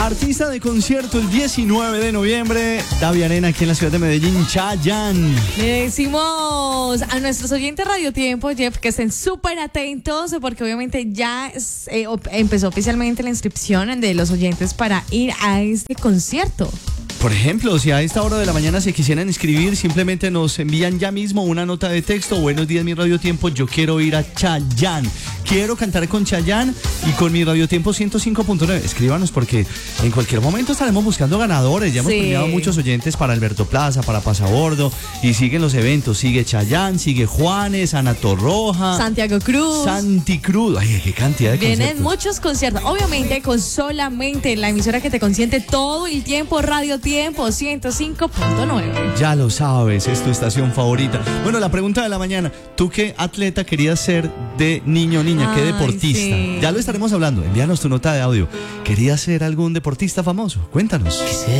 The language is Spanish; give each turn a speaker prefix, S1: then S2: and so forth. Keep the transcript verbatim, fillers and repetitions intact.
S1: Artista de concierto el diecinueve de noviembre, Davi Arena, aquí en la ciudad de Medellín, Chayanne.
S2: Le decimos a nuestros oyentes Radio Tiempo, Jeff, que estén súper atentos porque obviamente ya eh, empezó oficialmente la inscripción de los oyentes para ir a este concierto.
S1: Por ejemplo, si a esta hora de la mañana se quisieran inscribir, simplemente nos envían ya mismo una nota de texto. Buenos días, mi Radio Tiempo, yo quiero ir a Chayanne. Quiero cantar con Chayanne y con mi Radio Tiempo ciento cinco punto nueve. Escríbanos porque en cualquier momento estaremos buscando ganadores. Ya hemos
S2: Sí.
S1: premiado muchos oyentes para Alberto Plaza, para Pasabordo. Y siguen los eventos. Sigue Chayanne, sigue Juanes, Ana Torroja,
S2: Santiago Cruz.
S1: Santi Cruz. Ay, qué cantidad de
S2: Vienen
S1: conciertos.
S2: muchos conciertos. Obviamente con solamente la emisora que te consiente todo el tiempo, Radio Tiempo ciento cinco punto nueve.
S1: Ya lo sabes, es tu estación favorita. Bueno, la pregunta de la mañana, ¿tú qué atleta querías ser de niño o niña? ¿Qué
S2: Ay,
S1: deportista?
S2: sí.
S1: Ya lo estaremos hablando, envíanos tu nota de audio. ¿Querías ser algún deportista famoso? Cuéntanos.